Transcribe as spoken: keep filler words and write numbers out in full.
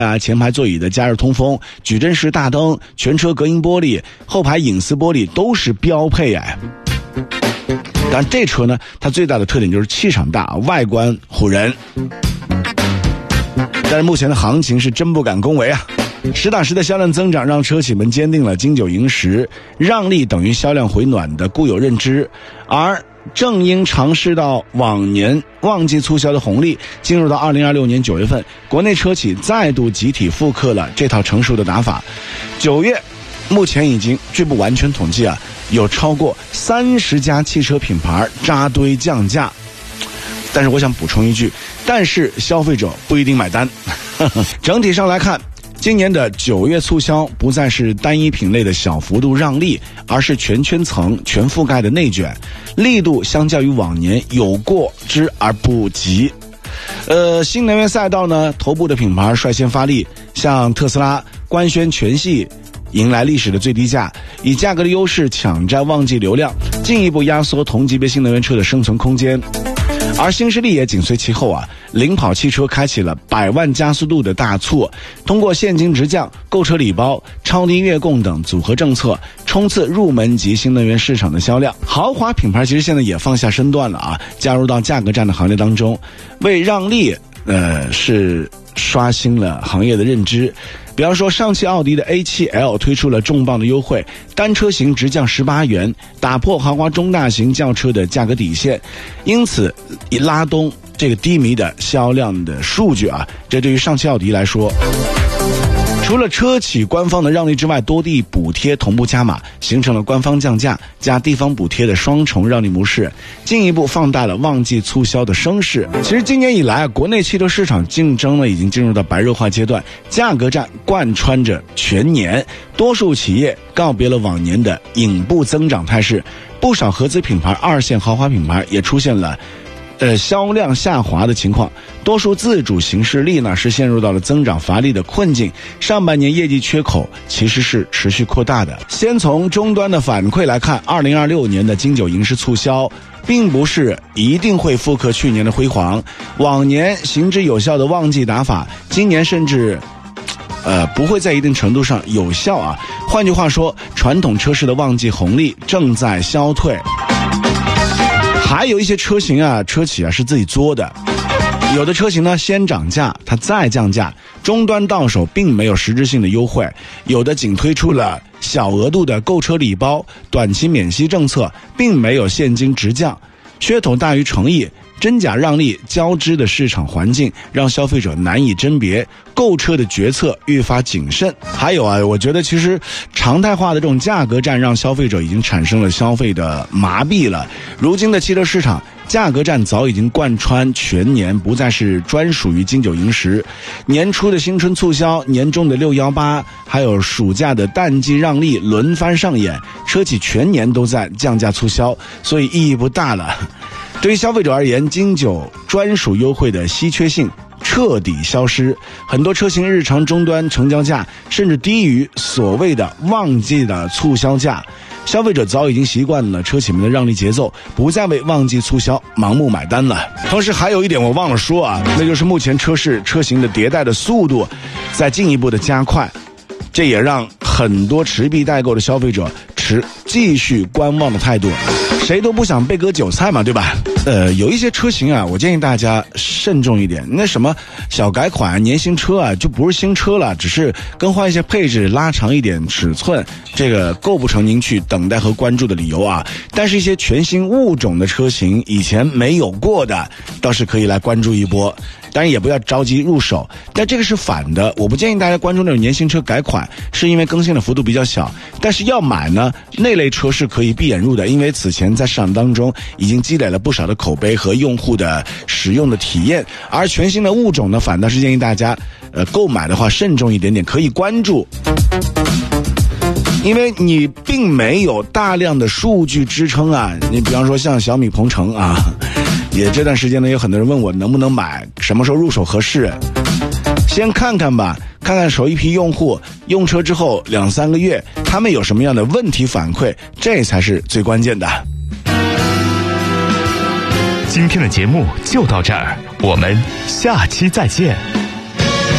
啊，前排座椅的加热通风、矩阵式大灯、全车隔音玻璃、后排隐私玻璃都是标配哎。但这车呢，它最大的特点就是气场大，外观唬人。但是目前的行情是真不敢恭维啊。实打实的销量增长让车企们坚定了金九银十让利等于销量回暖的固有认知，而正因尝试到往年旺季促销的红利，进入到二零二六年九月份，国内车企再度集体复刻了这套成熟的打法。九月目前已经据不完全统计啊，有超过三十家汽车品牌扎堆降价。但是我想补充一句，但是消费者不一定买单。整体上来看，今年的九月促销不再是单一品类的小幅度让利，而是全圈层全覆盖的内卷，力度相较于往年有过之而不及。呃，新能源赛道呢，头部的品牌率先发力，像特斯拉官宣全系迎来历史的最低价，以价格的优势抢占旺季流量，进一步压缩同级别新能源车的生存空间。而新势力也紧随其后啊，领跑汽车开启了百万加速度的大促，通过现金直降、购车礼包、超低月供等组合政策，冲刺入门级新能源市场的销量。豪华品牌其实现在也放下身段了啊，加入到价格战的行列当中，为让利呃是刷新了行业的认知。比方说，上汽奥迪的 A 七 L 推出了重磅的优惠，单车型直降十八元，打破豪华中大型轿车的价格底线，因此以拉动这个低迷的销量的数据啊，这对于上汽奥迪来说，除了车企官方的让利之外，多地补贴同步加码，形成了官方降价加地方补贴的双重让利模式，进一步放大了旺季促销的声势。其实今年以来啊，国内汽车市场竞争呢已经进入到白热化阶段，价格战贯穿着全年，多数企业告别了往年的隐步增长态势，不少合资品牌、二线豪华品牌也出现了呃，销量下滑的情况，多数自主形势力呢是陷入到了增长乏力的困境，上半年业绩缺口其实是持续扩大的。先从终端的反馈来看，二零二六年的金九银十促销并不是一定会复刻去年的辉煌，往年行之有效的旺季打法，今年甚至呃，不会在一定程度上有效啊。换句话说，传统车市的旺季红利正在消退。还有一些车型啊，车企啊是自己作的，有的车型呢先涨价，它再降价，终端到手并没有实质性的优惠，有的仅推出了小额度的购车礼包、短期免息政策，并没有现金直降，噱头大于诚意。真假让利交织的市场环境让消费者难以甄别，购车的决策愈发谨慎。还有啊，我觉得其实常态化的这种价格战让消费者已经产生了消费的麻痹了。如今的汽车市场价格战早已经贯穿全年，不再是专属于金九银十。年初的新春促销，年中的六一八，还有暑假的淡季让利轮番上演，车企全年都在降价促销，所以意义不大了。对于消费者而言，金九专属优惠的稀缺性彻底消失，很多车型日常终端成交价甚至低于所谓的旺季的促销价，消费者早已经习惯了车企们的让利节奏，不再为旺季促销盲目买单了。同时还有一点我忘了说啊，那就是目前车市车型的迭代的速度在进一步的加快，这也让很多持币待购的消费者持继续观望的态度，谁都不想被割韭菜嘛，对吧？呃，有一些车型啊，我建议大家慎重一点。那什么小改款、年新车啊，就不是新车了，只是更换一些配置、拉长一点尺寸，这个构不成您去等待和关注的理由啊。但是一些全新物种的车型，以前没有过的，倒是可以来关注一波。当然也不要着急入手，但这个是反的，我不建议大家关注那种年新车改款，是因为更新的幅度比较小。但是要买呢，那类车是可以闭眼入的，因为此前在市场当中已经积累了不少的口碑和用户的使用的体验。而全新的物种呢，反倒是建议大家呃购买的话慎重一点点，可以关注，因为你并没有大量的数据支撑啊。你比方说像小米鹏程啊，也这段时间呢，有很多人问我能不能买，什么时候入手合适。先看看吧，看看首一批用户用车之后两三个月，他们有什么样的问题反馈，这才是最关键的。 今天的节目就到这儿，我们下期再见。